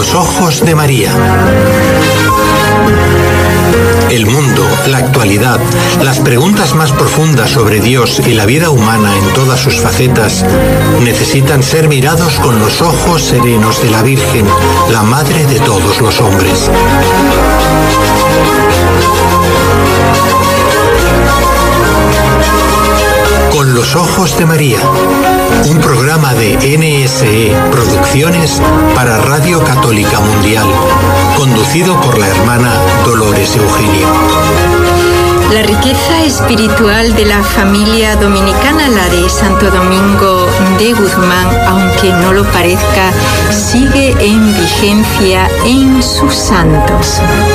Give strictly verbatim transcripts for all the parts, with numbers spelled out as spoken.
los ojos de María. El mundo, la actualidad, las preguntas más profundas sobre Dios y la vida humana en todas sus facetas necesitan ser mirados con los ojos serenos de la Virgen, la Madre de todos los hombres. Con los ojos de María, un programa de N S E Producciones para Radio Católica Mundial, conducido por la hermana Dolores Eugenio. La riqueza espiritual de la familia dominicana, la de Santo Domingo de Guzmán, aunque no lo parezca, sigue en vigencia en sus santos.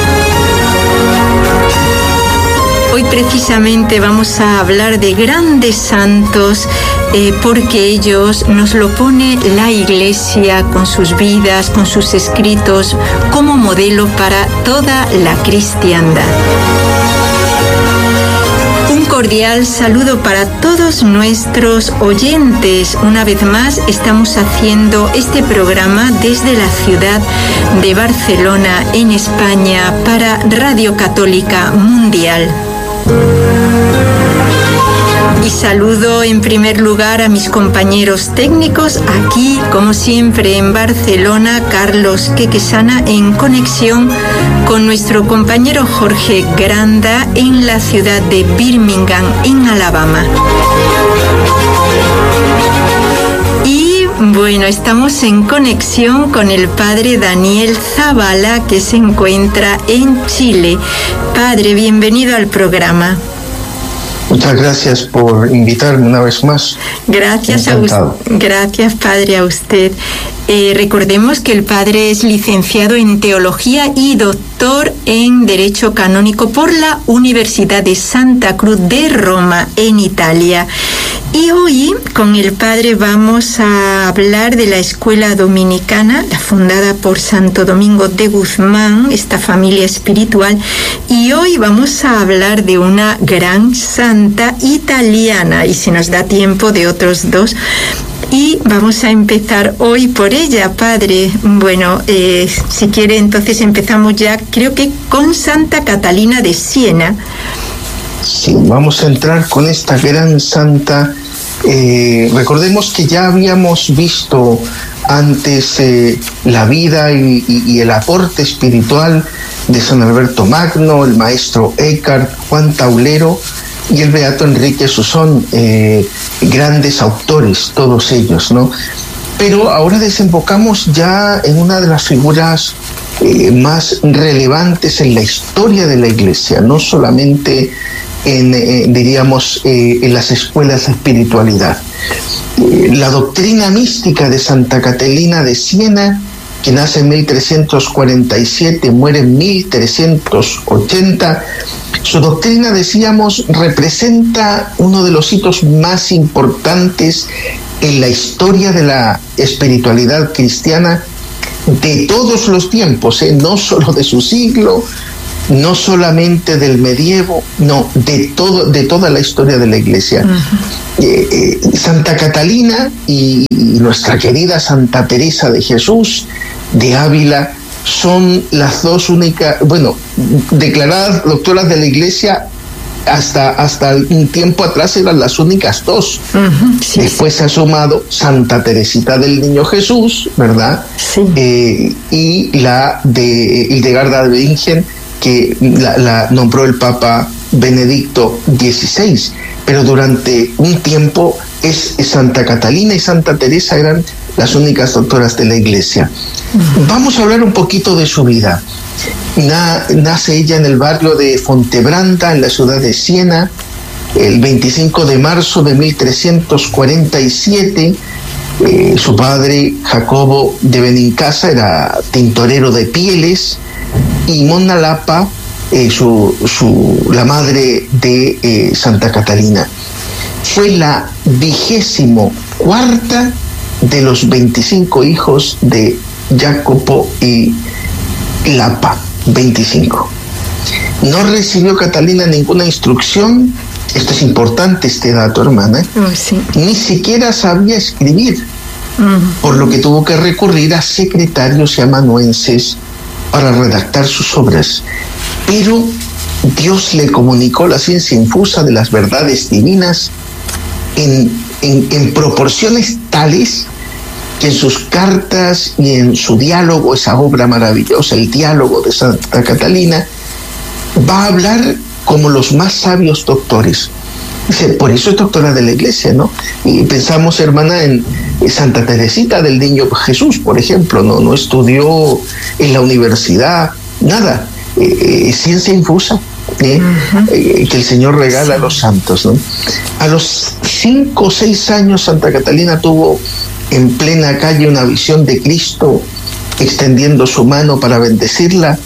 Hoy precisamente vamos a hablar de grandes santos eh, porque ellos nos lo pone la Iglesia con sus vidas, con sus escritos, como modelo para toda la cristiandad. Un cordial saludo para todos nuestros oyentes. Una vez más estamos haciendo este programa desde la ciudad de Barcelona, en España, para Radio Católica Mundial. Y saludo en primer lugar a mis compañeros técnicos aquí, como siempre en Barcelona, Carlos Quequesana, en conexión con nuestro compañero Jorge Granda en la ciudad de Birmingham, en Alabama. Y bueno, estamos en conexión con el padre Daniel Zavala, que se encuentra en Chile. Padre, bienvenido al programa. Muchas gracias por invitarme una vez más. Gracias a usted. Gracias, padre, a usted. Eh, recordemos que el padre es licenciado en Teología y doctor en Derecho Canónico por la Universidad de Santa Cruz de Roma, en Italia. Y hoy con el padre vamos a hablar de la escuela dominicana, la fundada por Santo Domingo de Guzmán, esta familia espiritual. Y hoy vamos a hablar de una gran santa italiana, y si nos da tiempo, de otros dos. Y vamos a empezar hoy por ella, padre. Bueno, eh, si quiere, entonces empezamos ya, creo que con Santa Catalina de Siena. Sí, vamos a entrar con esta gran santa. Eh, recordemos que ya habíamos visto antes eh, la vida y, y, y el aporte espiritual de San Alberto Magno, el maestro Eckhart, Juan Taulero y el beato Enrique Susón, eh, grandes autores, todos ellos, ¿no? Pero ahora desembocamos ya en una de las figuras eh, más relevantes en la historia de la Iglesia, no solamente en, eh, diríamos, eh, en las escuelas de espiritualidad. Eh, la doctrina mística de Santa Catalina de Siena, que nace en mil trescientos cuarenta y siete, muere en mil trescientos ochenta, su doctrina, decíamos, representa uno de los hitos más importantes en la historia de la espiritualidad cristiana de todos los tiempos, ¿eh? No solo de su siglo, no solamente del medievo, no, de todo, de toda la historia de la Iglesia. Uh-huh. eh, eh, Santa Catalina y, y nuestra querida Santa Teresa de Jesús de Ávila son las dos únicas, bueno, declaradas doctoras de la Iglesia. Hasta, hasta un tiempo atrás eran las únicas dos. Uh-huh, sí, Después sí. se ha sumado Santa Teresita del Niño Jesús, ¿verdad? Sí. Eh, y la de Hildegarda de Bingen, que la, la nombró el Papa Benedicto dieciséis. Pero durante un tiempo es, es Santa Catalina y Santa Teresa eran las únicas doctoras de la Iglesia. Uh-huh. Vamos a hablar un poquito de su vida. Na, nace ella en el barrio de Fontebranda, en la ciudad de Siena, el veinticinco de marzo de mil trescientos cuarenta y siete. Eh, su padre, Jacobo de Benincasa, era tintorero de pieles, y Monna Lapa, eh, su, su, la madre de eh, Santa Catalina. Fue la vigésimo cuarta de los veinticinco hijos de Jacopo y Lapa. veinticinco. No recibió Catalina ninguna instrucción, esto es importante, este dato, hermana, oh, sí. Ni siquiera sabía escribir, uh-huh. por lo que tuvo que recurrir a secretarios y amanuenses para redactar sus obras. Pero Dios le comunicó la ciencia infusa de las verdades divinas en, en, en proporciones tales que en sus cartas y en su diálogo, esa obra maravillosa, el diálogo de Santa Catalina, va a hablar como los más sabios doctores. Dice, por eso es doctora de la Iglesia, ¿no? Y pensamos, hermana, en Santa Teresita del Niño Jesús, por ejemplo, no, no estudió en la universidad, nada, eh, eh, ciencia infusa, ¿eh? Uh-huh. eh, que el Señor regala sí. a los santos, ¿no? A los cinco o seis años Santa Catalina tuvo en plena calle una visión de Cristo extendiendo su mano para bendecirla,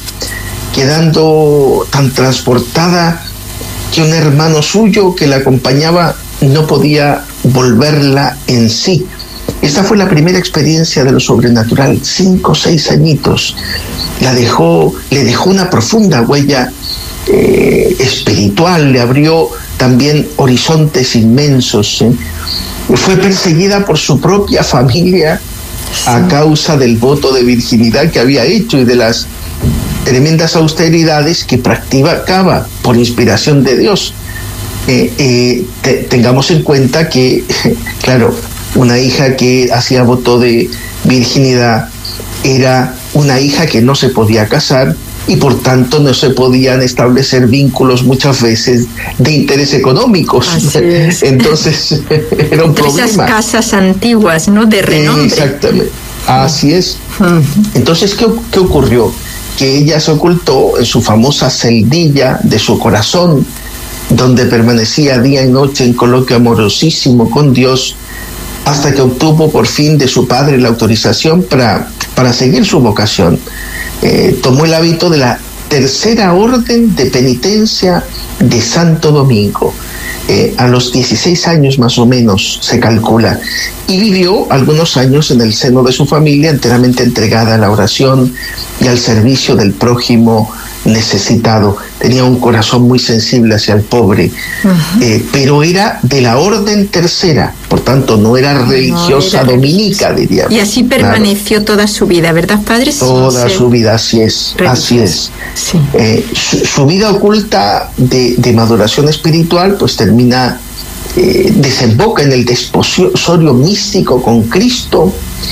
quedando tan transportada que un hermano suyo que la acompañaba no podía volverla en sí. Esta fue la primera experiencia de lo sobrenatural, cinco o seis añitos. La dejó, le dejó una profunda huella eh, espiritual, le abrió también horizontes inmensos. ¿eh? Fue perseguida por su propia familia a causa del voto de virginidad que había hecho y de las tremendas austeridades que practicaba por inspiración de Dios. Eh, eh, te, tengamos en cuenta que, claro, una hija que hacía voto de virginidad era una hija que no se podía casar y por tanto no se podían establecer vínculos muchas veces de interés económicos. Entonces era un problema. Esas casas antiguas, ¿no? De renombre. Exactamente. Así es. Entonces, ¿qué, qué ocurrió? Que ella se ocultó en su famosa celdilla de su corazón, donde permanecía día y noche en coloquio amorosísimo con Dios, hasta que obtuvo por fin de su padre la autorización para, para seguir su vocación. Eh, tomó el hábito de la tercera orden de penitencia de Santo Domingo, eh, a los dieciséis años más o menos se calcula, y vivió algunos años en el seno de su familia enteramente entregada a la oración y al servicio del prójimo necesitado. Tenía un corazón muy sensible hacia el pobre, uh-huh. eh, pero era de la orden tercera, por tanto no era religiosa no era dominica, diríamos. Y así permaneció claro. toda su vida, ¿verdad, padre? Toda su vida, así es, religiosa. así es. Sí. Eh, su, su vida oculta de, de maduración espiritual, pues termina, eh, desemboca en el desposorio místico con Cristo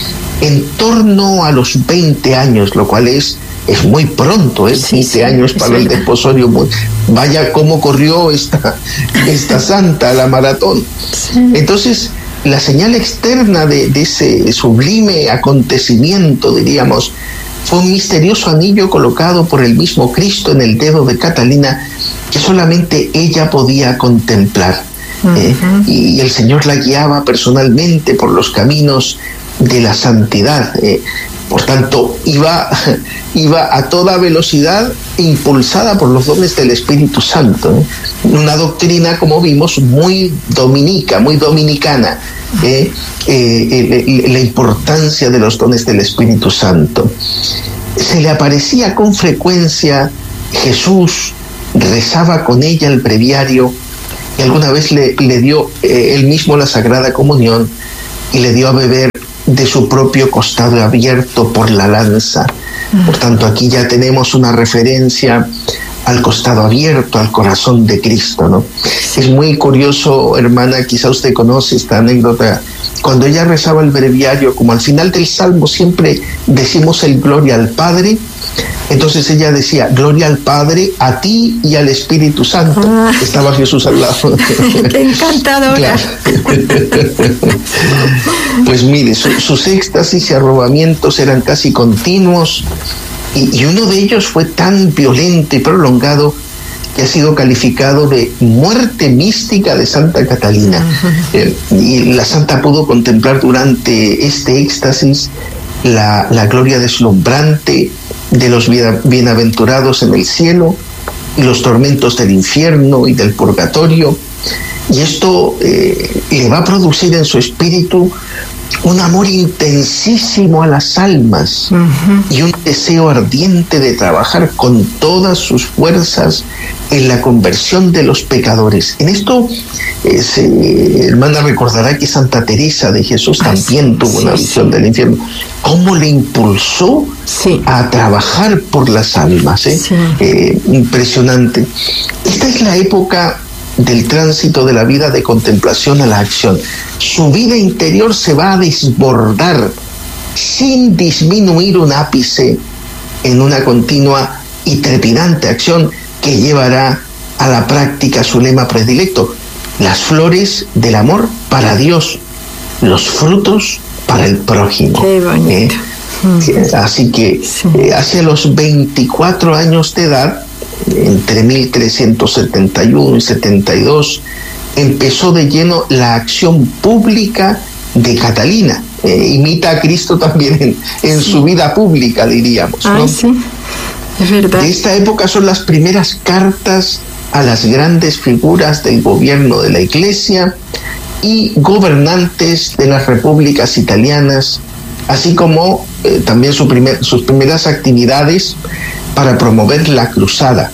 en torno a los veinte años, lo cual es Es muy pronto, ¿eh? Sí, veinte sí, años para sí. el desposorio. Vaya cómo corrió esta, esta santa la maratón. Sí. Entonces, la señal externa de, de ese sublime acontecimiento, diríamos, fue un misterioso anillo colocado por el mismo Cristo en el dedo de Catalina que solamente ella podía contemplar. Uh-huh. ¿eh? Y el Señor la guiaba personalmente por los caminos de la santidad. ¿eh? Por tanto, iba, iba a toda velocidad impulsada por los dones del Espíritu Santo. ¿eh? Una doctrina, como vimos, muy dominica, muy dominicana, ¿eh? Eh, la importancia de los dones del Espíritu Santo. Se le aparecía con frecuencia Jesús, rezaba con ella el breviario y alguna vez le, le dio eh, él mismo la Sagrada Comunión y le dio a beber de su propio costado abierto por la lanza. Por tanto, aquí ya tenemos una referencia al costado abierto, al corazón de Cristo, ¿no? Es muy curioso, hermana, quizá usted conoce esta anécdota. Cuando ella rezaba el breviario, como al final del Salmo siempre decimos el Gloria al Padre, entonces ella decía, Gloria al Padre, a ti y al Espíritu Santo. Ah. Estaba Jesús al lado. ¡Qué encantadora! Pues mire, su, sus éxtasis y arrobamientos eran casi continuos, y, y uno de ellos fue tan violento y prolongado que ha sido calificado de muerte mística de Santa Catalina. Uh-huh. Eh, y la santa pudo contemplar durante este éxtasis la, la gloria deslumbrante de los bienaventurados en el cielo y los tormentos del infierno y del purgatorio, y esto eh, le va a producir en su espíritu un amor intensísimo a las almas, uh-huh. y un deseo ardiente de trabajar con todas sus fuerzas en la conversión de los pecadores. En esto, eh, se, hermana, recordará que Santa Teresa de Jesús también sí, tuvo sí, una visión sí. del infierno. ¿Cómo le impulsó sí. a trabajar por las almas? ¿eh? Sí. Eh, impresionante. Esta es la época del tránsito de la vida de contemplación a la acción. Su vida interior se va a desbordar sin disminuir un ápice en una continua y trepidante acción que llevará a la práctica su lema predilecto: las flores del amor para Dios, los frutos para el prójimo. Qué bonito. ¿Eh? Mm. Así que sí. eh, hacia los veinticuatro años de edad, entre mil trescientos setenta y uno y setenta y dos, empezó de lleno la acción pública de Catalina. Eh, imita a Cristo también en, en sí. su vida pública, diríamos, ¿no? Ay, sí. Es verdad. De esta época son las primeras cartas a las grandes figuras del gobierno de la Iglesia y gobernantes de las repúblicas italianas, así como eh, también su primer, sus primeras actividades para promover la cruzada.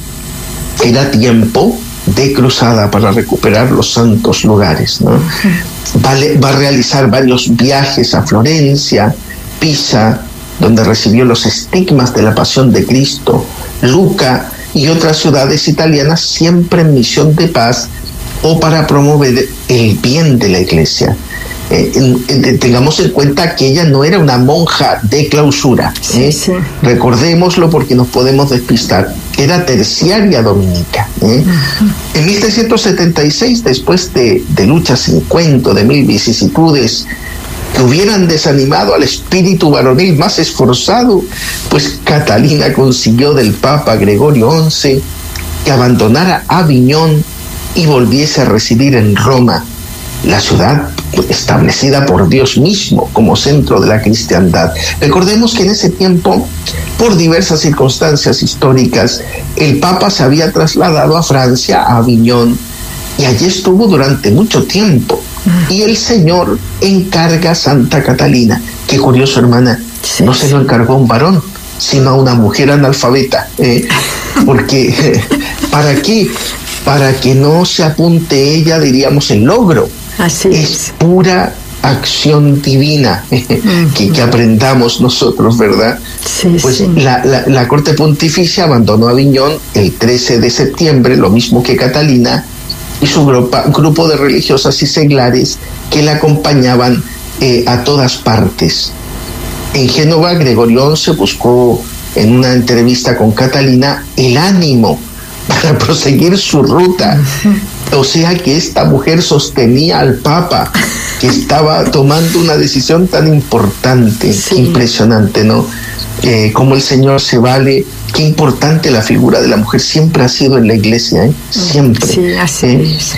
Era tiempo de cruzada para recuperar los santos lugares, ¿no? Va, va a realizar varios viajes a Florencia, Pisa, donde recibió los estigmas de la pasión de Cristo, Lucca y otras ciudades italianas, siempre en misión de paz o para promover el bien de la Iglesia. Eh, eh, tengamos en cuenta que ella no era una monja de clausura, ¿eh? sí, sí. recordémoslo porque nos podemos despistar, era terciaria dominica. ¿eh? Uh-huh. En mil trescientos setenta y seis, después de, de luchas sin cuento, de mil vicisitudes que hubieran desanimado al espíritu varonil más esforzado, pues Catalina consiguió del Papa Gregorio once que abandonara Aviñón y volviese a residir en Roma, la ciudad establecida por Dios mismo como centro de la cristiandad. Recordemos que en ese tiempo, por diversas circunstancias históricas, el Papa se había trasladado a Francia, a Aviñón, y allí estuvo durante mucho tiempo. Y el Señor encarga a Santa Catalina. Qué curioso, hermana, sí, no se lo encargó a un varón, sino a una mujer analfabeta. ¿eh? Porque, ¿para qué? Para que no se apunte ella, diríamos, el logro. Así es. Es pura acción divina uh-huh. que, que aprendamos nosotros, ¿verdad? Sí, pues sí. La, la, la corte pontificia abandonó Aviñón el trece de septiembre, lo mismo que Catalina, y su grupo, grupo de religiosas y seglares que la acompañaban eh, a todas partes. En Génova, Gregorio once buscó en una entrevista con Catalina el ánimo para proseguir su ruta. Uh-huh. O sea que esta mujer sostenía al Papa, que estaba tomando una decisión tan importante. Sí. Qué impresionante, ¿no? Eh, cómo el Señor se vale. Qué importante la figura de la mujer siempre ha sido en la Iglesia, ¿eh? Siempre. Sí, así ¿eh? es.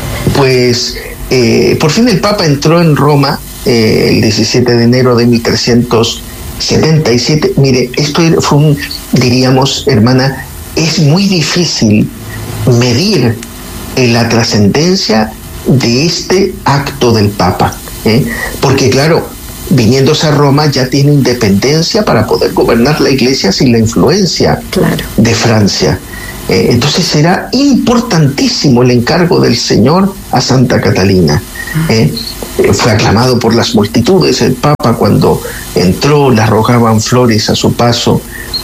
Pues eh, por fin el Papa entró en Roma eh, el diecisiete de enero de mil trescientos setenta y siete. Mire, esto fue un, diríamos, hermana, es muy difícil medir eh, la trascendencia de este acto del Papa, ¿eh? porque claro, viniéndose a Roma ya tiene independencia para poder gobernar la Iglesia sin la influencia claro. de Francia. Eh, entonces era importantísimo el encargo del Señor a Santa Catalina. Eh, eh, fue aclamado por las multitudes. El Papa, cuando entró, le arrojaban flores a su paso,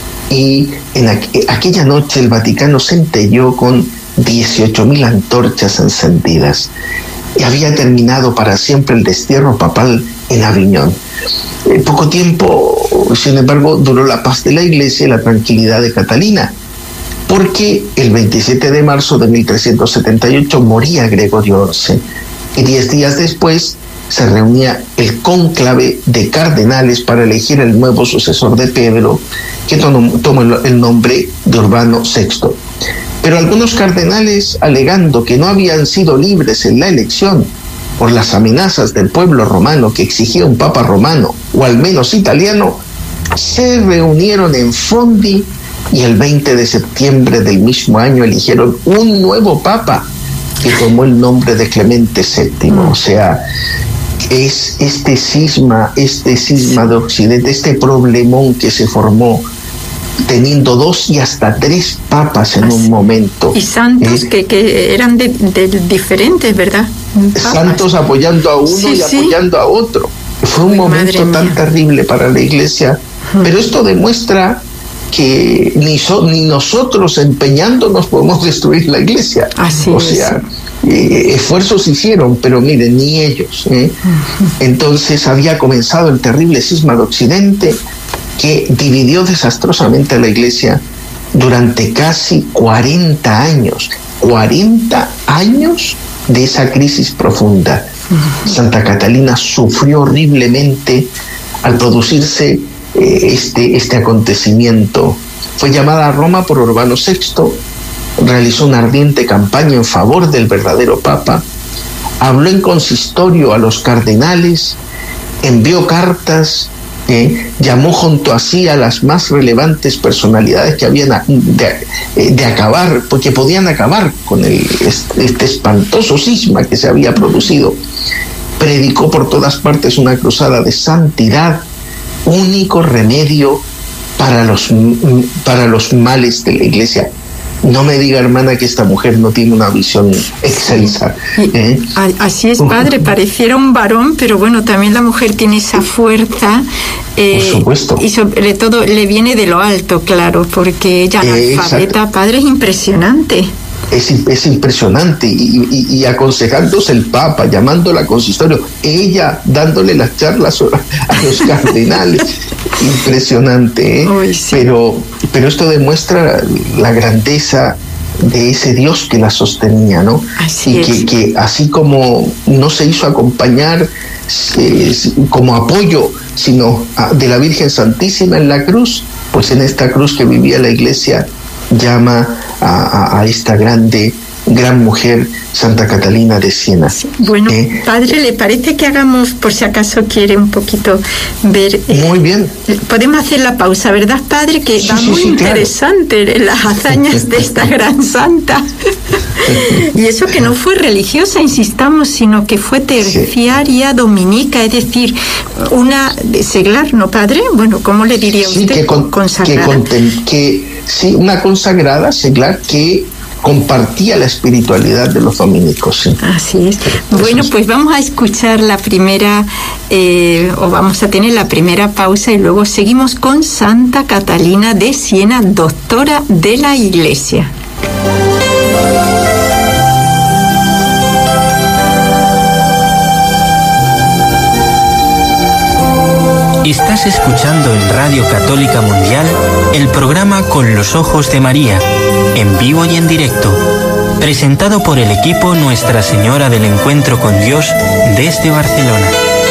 y en aqu- aquella noche el Vaticano centelló con dieciocho mil antorchas encendidas. Y había terminado para siempre el destierro papal en Aviñón. En poco tiempo, sin embargo, duró la paz de la Iglesia y la tranquilidad de Catalina, porque el veintisiete de marzo de mil trescientos setenta y ocho moría Gregorio once, y diez días después se reunía el cónclave de cardenales para elegir el nuevo sucesor de Pedro, que tomó el nombre de Urbano sexto. Pero algunos cardenales, alegando que no habían sido libres en la elección por las amenazas del pueblo romano que exigía un papa romano, o al menos italiano, se reunieron en Fondi y el veinte de septiembre del mismo año eligieron un nuevo papa que tomó el nombre de Clemente séptimo. O sea, es este cisma, este cisma de Occidente, este problemón que se formó teniendo dos y hasta tres papas en un momento. Y santos eh, que, que eran de, de diferentes, ¿verdad? Papas. Santos apoyando a uno sí, y apoyando sí. a otro. Fue un Ay, momento tan terrible para la Iglesia, uh-huh. pero esto demuestra que ni, so, ni nosotros empeñándonos podemos destruir la Iglesia. Así o sea, eh, esfuerzos hicieron, pero miren, ni ellos. ¿eh? Uh-huh. Entonces había comenzado el terrible cisma de Occidente que dividió desastrosamente a la Iglesia durante casi cuarenta años. cuarenta años de esa crisis profunda. Uh-huh. Santa Catalina sufrió horriblemente al producirse eh, este, este acontecimiento. Fue llamada a Roma por Urbano sexto, realizó una ardiente campaña en favor del verdadero Papa, habló en consistorio a los cardenales, envió cartas, eh, llamó junto a sí a las más relevantes personalidades que habían de, de acabar, porque podían acabar con el, este, este espantoso cisma que se había producido. Predicó por todas partes una cruzada de santidad, único remedio para los, para los males de la Iglesia. No me diga, hermana, que esta mujer no tiene una visión excelsa. ¿eh? Así es, padre, pareciera un varón, pero bueno, también la mujer tiene esa fuerza. Eh, Por supuesto. Y sobre todo le viene de lo alto, claro, porque ella analfabeta, padre, es impresionante. Es, es impresionante, y, y, y aconsejándose el Papa, llamándola a consistorio, ella dándole las charlas a los cardenales. Impresionante, ¿eh? Uy, sí. pero, pero esto demuestra la grandeza de ese Dios que la sostenía, ¿no? Así y es. que, que así como no se hizo acompañar eh, como apoyo, sino a, de la Virgen Santísima en la cruz, pues en esta cruz que vivía la Iglesia llama a, a, a esta grande, gran mujer, Santa Catalina de Siena. Sí. Bueno, eh, padre, ¿le parece que hagamos, por si acaso quiere un poquito ver? Eh, muy bien. Podemos hacer la pausa, ¿verdad, padre? Que sí, va sí, muy sí, interesante, claro, las hazañas de esta gran santa. Y eso que no fue religiosa, insistamos, sino que fue terciaria, sí. dominica, es decir, una de seglar, ¿no, padre? Bueno, ¿cómo le diría sí, usted? Que con, consagrada. Que, que, sí, una consagrada seglar que compartía la espiritualidad de los dominicos. ¿sí? Así es. Bueno, pues vamos a escuchar la primera, eh, o vamos a tener la primera pausa y luego seguimos con Santa Catalina de Siena, doctora de la Iglesia. Estás escuchando en Radio Católica Mundial el programa Con los Ojos de María, en vivo y en directo, presentado por el equipo Nuestra Señora del Encuentro con Dios desde Barcelona.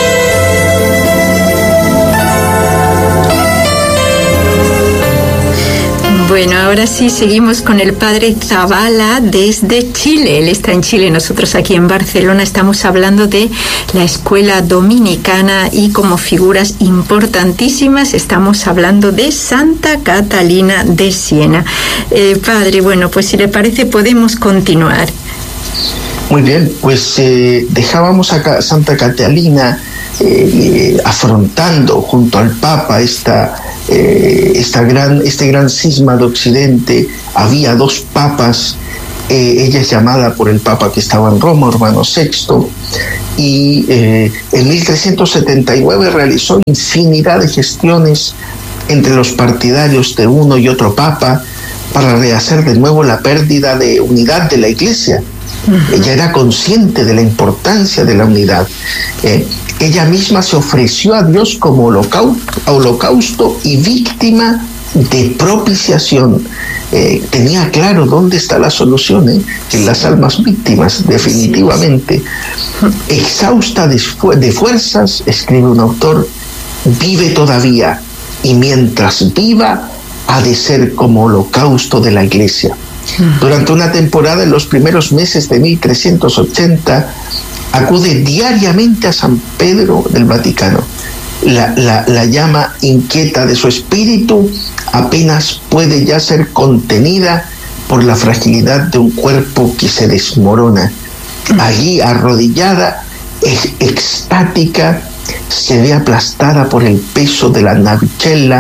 Bueno, ahora sí seguimos con el padre Zavala desde Chile. Él está en Chile, nosotros aquí en Barcelona estamos hablando de la escuela dominicana y como figuras importantísimas estamos hablando de Santa Catalina de Siena. Eh, padre, bueno, pues si le parece podemos continuar. Muy bien, pues eh, dejábamos a Santa Catalina eh, eh, afrontando junto al Papa esta Eh, esta gran, este gran cisma de Occidente. Había dos papas, eh, ella es llamada por el Papa que estaba en Roma, Urbano sexto, y eh, en mil trescientos setenta y nueve realizó infinidad de gestiones entre los partidarios de uno y otro Papa para rehacer de nuevo la pérdida de unidad de la Iglesia. Uh-huh. Ella era consciente de la importancia de la unidad. Eh, Ella misma se ofreció a Dios como holocausto, holocausto y víctima de propiciación. Eh, tenía claro dónde está la solución, ¿eh? en las almas víctimas, definitivamente. Exhausta de, fu- de fuerzas, escribe un autor, vive todavía, y mientras viva, ha de ser como holocausto de la Iglesia. Durante una temporada, en los primeros meses de mil trescientos ochenta, acude diariamente a San Pedro del Vaticano. La, la, la llama inquieta de su espíritu apenas puede ya ser contenida por la fragilidad de un cuerpo que se desmorona. Allí, arrodillada, ex- extática, se ve aplastada por el peso de la navicella,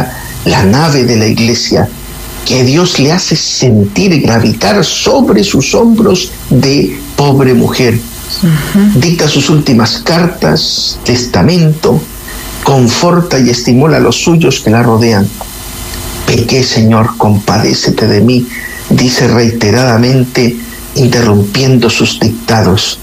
la nave de la iglesia, que Dios le hace sentir gravitar sobre sus hombros de pobre mujer. Uh-huh. Dicta sus últimas cartas, testamento, conforta y estimula a los suyos que la rodean. Pequé, Señor, compadécete de mí, dice reiteradamente, interrumpiendo sus dictados.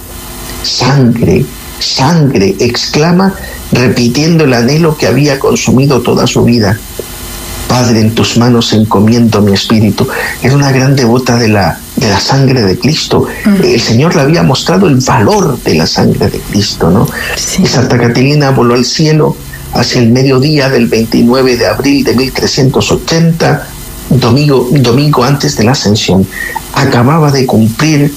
Sangre, sangre, exclama, repitiendo el anhelo que había consumido toda su vida. Padre, en tus manos encomiendo mi espíritu. Era una gran devota de la, de la sangre de Cristo. Uh-huh. El Señor le había mostrado el valor de la sangre de Cristo, ¿no? Sí. Y Santa Catalina voló al cielo hacia el mediodía del veintinueve de abril de mil trescientos ochenta, domingo, domingo antes de la Ascensión. Acababa de cumplir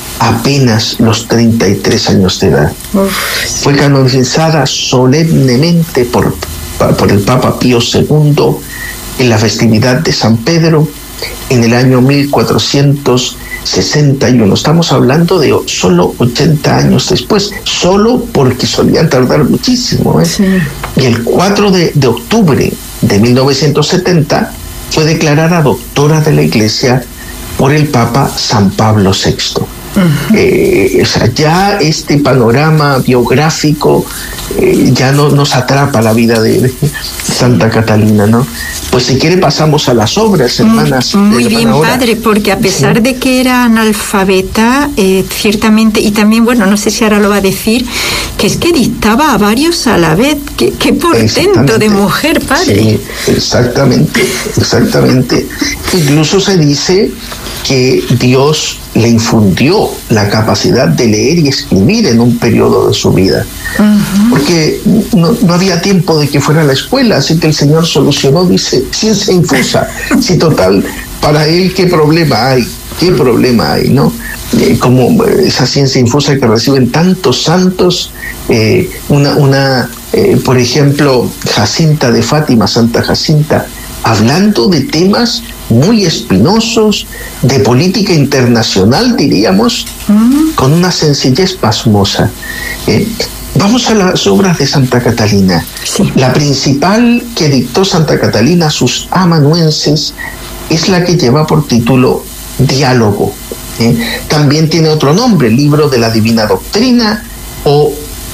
apenas los treinta y tres años de edad. Uf, sí. Fue canonizada solemnemente por, por el Papa Pío segundo en la festividad de San Pedro en el año mil cuatrocientos sesenta y uno. Estamos hablando de solo ochenta años después, solo porque solían tardar muchísimo, ¿eh? Sí. Y el cuatro de, de octubre de mil novecientos setenta fue declarada doctora de la Iglesia por el Papa San Pablo sexto. Uh-huh. Eh, o sea, ya este panorama biográfico eh, ya no nos atrapa la vida de, de Santa Catalina, ¿no? Pues si quiere pasamos a las obras, hermanas. Muy bien, padre, porque a pesar sí. de que era analfabeta, eh, ciertamente, y también, bueno, no sé si ahora lo va a decir, que es que dictaba a varios a la vez. Qué, qué portento de mujer, padre. Sí, exactamente, exactamente. Incluso se dice que Dios le infundió la capacidad de leer y escribir en un periodo de su vida. Uh-huh. Porque no, no había tiempo de que fuera a la escuela, así que el Señor solucionó, dice, ciencia infusa. Sí, total, para él, ¿qué problema hay? ¿Qué problema hay, no? Eh, como esa ciencia infusa que reciben tantos santos, eh, una, una eh, por ejemplo, Jacinta de Fátima, Santa Jacinta, hablando de temas muy espinosos, de política internacional, diríamos, uh-huh. con una sencillez pasmosa. Eh, vamos a las obras de Santa Catalina. Sí. La principal que dictó Santa Catalina a sus amanuenses es la que lleva por título Diálogo. Eh, también tiene otro nombre, Libro de la Divina Doctrina o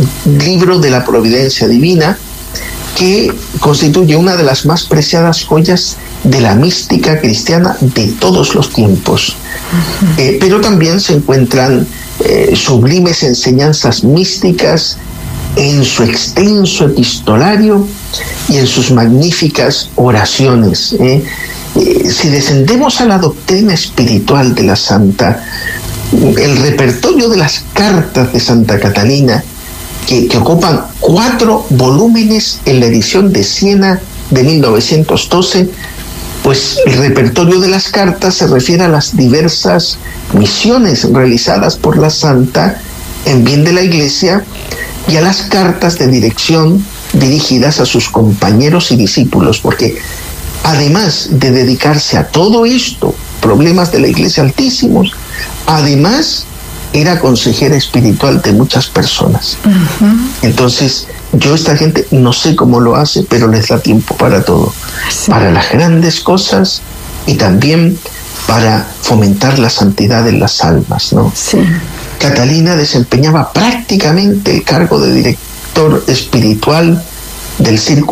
Libro de la Providencia Divina, que constituye una de las más preciadas joyas de la mística cristiana de todos los tiempos. Uh-huh. Eh, pero también se encuentran eh, sublimes enseñanzas místicas en su extenso epistolario y en sus magníficas oraciones. ¿eh? Eh, si descendemos a la doctrina espiritual de la Santa, el repertorio de las cartas de Santa Catalina, que, que ocupan cuatro volúmenes en la edición de Siena de mil novecientos doce, pues el repertorio de las cartas se refiere a las diversas misiones realizadas por la Santa en bien de la Iglesia y a las cartas de dirección dirigidas a sus compañeros y discípulos, porque además de dedicarse a todo esto, problemas de la Iglesia altísimos, además era consejera espiritual de muchas personas. Uh-huh. Entonces, yo esta gente no sé cómo lo hace, pero les da tiempo para todo. Sí. Para las grandes cosas y también para fomentar la santidad en las almas, ¿no? Sí. Catalina desempeñaba prácticamente el cargo de director espiritual del Círculo